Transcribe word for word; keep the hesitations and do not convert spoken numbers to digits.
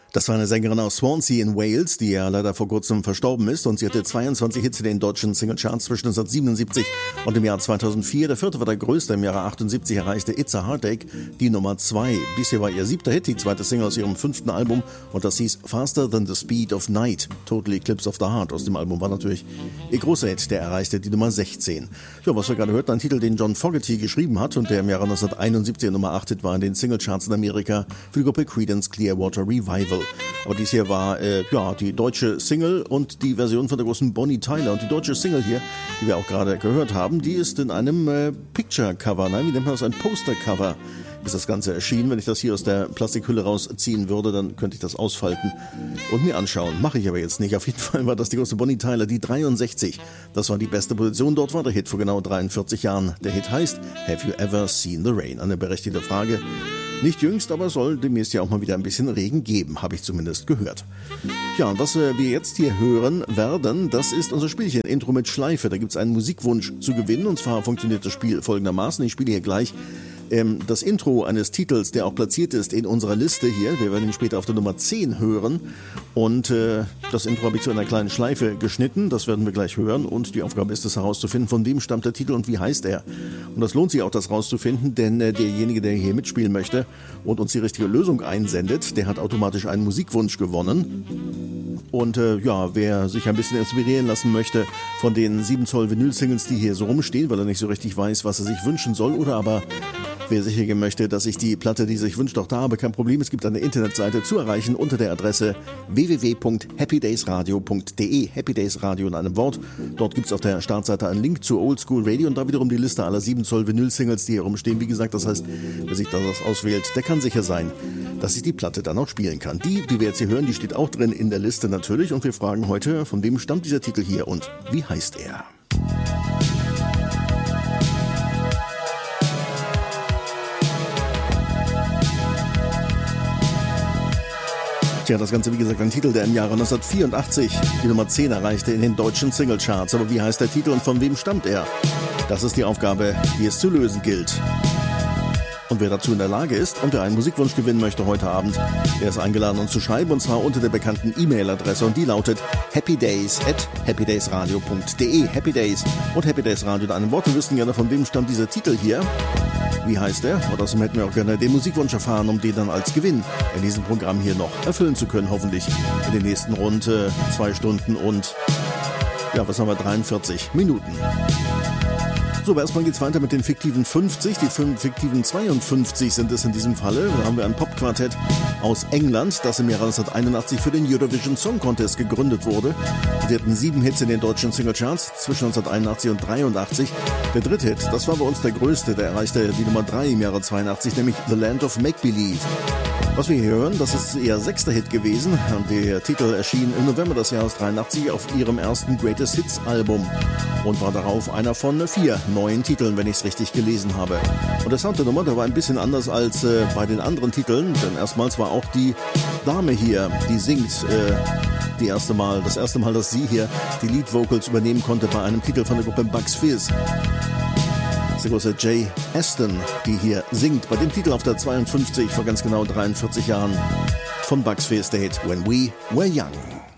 Das war eine Sängerin aus Swansea in Wales, die ja leider vor kurzem verstorben ist, und sie hatte zweiundzwanzig Hits in den deutschen Singlecharts zwischen neunzehnhundertsiebenundsiebzig und dem Jahr zweitausendvier. Der vierte war der größte. Im Jahre achtundsiebzig erreichte It's a Heartache die Nummer zwei. Bisher war ihr siebter Hit, die zweite Single aus ihrem fünften Album, und das hieß Faster Than the Speed of Night. Total Eclipse of the Heart aus dem Album war natürlich ihr großer Hit, der erreichte die Nummer sechzehn. Ja, was wir gerade hörten, ein Titel, den John Fogerty geschrieben hat und der im Jahre neunzehnhunderteinundsiebzig Nummer acht Hit war in den Singlecharts in Amerika für die Gruppe Creedence Clearwater Revival. Aber dies hier war äh, ja, die deutsche Single und die Version von der großen Bonnie Tyler. Und die deutsche Single hier, die wir auch gerade gehört haben, die ist in einem äh, Picture-Cover, nein, wie nennt man das, ein Poster-Cover ist das Ganze erschienen. Wenn ich das hier aus der Plastikhülle rausziehen würde, dann könnte ich das ausfalten und mir anschauen. Mache ich aber jetzt nicht. Auf jeden Fall war das die große Bonnie Tyler, die dreiundsechzig. Das war die beste Position. Dort war der Hit vor genau dreiundvierzig Jahren. Der Hit heißt Have You Ever Seen the Rain? Eine berechtigte Frage. Nicht jüngst, aber es soll demnächst ja auch mal wieder ein bisschen Regen geben, habe ich zumindest gehört. Ja, und was wir jetzt hier hören werden, das ist unser Spielchen Intro mit Schleife. Da gibt es einen Musikwunsch zu gewinnen, und zwar funktioniert das Spiel folgendermaßen. Ich spiele hier gleich ähm, das Intro eines Titels, der auch platziert ist in unserer Liste hier. Wir werden ihn später auf der Nummer zehn hören. Und äh, das Intro habe ich zu einer kleinen Schleife geschnitten. Das werden wir gleich hören. Und die Aufgabe ist es herauszufinden, von wem stammt der Titel und wie heißt er. Und das lohnt sich auch, das rauszufinden, denn äh, derjenige, der hier mitspielen möchte und uns die richtige Lösung einsendet, der hat automatisch einen Musikwunsch gewonnen. Und äh, ja, wer sich ein bisschen inspirieren lassen möchte von den sieben Zoll Vinyl-Singles, die hier so rumstehen, weil er nicht so richtig weiß, was er sich wünschen soll, oder aber wer sicher gehen möchte, dass ich die Platte, die sich wünscht, auch da habe, kein Problem. Es gibt eine Internetseite zu erreichen unter der Adresse w w w punkt happy days radio punkt d e. Happy Days Radio in einem Wort. Dort gibt es auf der Startseite einen Link zu Old School Radio und da wiederum die Liste aller sieben Zoll Vinyl-Singles, die hier rumstehen. Wie gesagt, das heißt, wer sich da das auswählt, der kann sicher sein, dass ich die Platte dann auch spielen kann. Die, die wir jetzt hier hören, die steht auch drin in der Liste natürlich, und wir fragen heute, von wem stammt dieser Titel hier und wie heißt er? Tja, das Ganze, wie gesagt, ein Titel, der im Jahre neunzehnhundertvierundachtzig die Nummer zehn erreichte in den deutschen Singlecharts. Aber wie heißt der Titel und von wem stammt er? Das ist die Aufgabe, die es zu lösen gilt. Und wer dazu in der Lage ist und wer einen Musikwunsch gewinnen möchte heute Abend, der ist eingeladen, uns zu schreiben, und zwar unter der bekannten E-Mail-Adresse, und die lautet happydays at happy days radio punkt d e. Happy Days und Happy Days Radio in einem Wort. Wir wüssten gerne, von wem stammt dieser Titel hier. Wie heißt er? Und außerdem hätten wir auch gerne den Musikwunsch erfahren, um den dann als Gewinn in diesem Programm hier noch erfüllen zu können, hoffentlich in den nächsten rund äh, zwei Stunden und, ja, was haben wir, dreiundvierzig Minuten. So, aber erstmal geht's weiter mit den fiktiven fünfzig. Die fiktiven zweiundfünfzig sind es in diesem Falle. Da haben wir ein Popquartett aus England, das im Jahre neunzehnhunderteinundachtzig für den Eurovision Song Contest gegründet wurde. Sie hatten sieben Hits in den deutschen Singlecharts zwischen neunzehnhunderteinundachtzig und dreiundachtzig. Der dritte Hit, das war bei uns der größte, der erreichte die Nummer drei im Jahre zweiundachtzig, nämlich The Land of Make-Believe. Was wir hier hören, das ist ihr sechster Hit gewesen, und der Titel erschien im November des Jahres dreiundachtzig auf ihrem ersten Greatest Hits Album und war darauf einer von vier neuen Titeln, wenn ich es richtig gelesen habe. Und der Sound der Nummer, der war ein bisschen anders als äh, bei den anderen Titeln, denn erstmals war auch die Dame hier, die singt, äh, die erste Mal, das erste Mal, dass sie hier die Lead Vocals übernehmen konnte bei einem Titel von der Gruppe Bucks Fizz. Das ist die große Jay Aston, die hier singt, bei dem Titel auf der zweiundfünfzig vor ganz genau dreiundvierzig Jahren von Bucks Fizz, der Hit When We Were Young.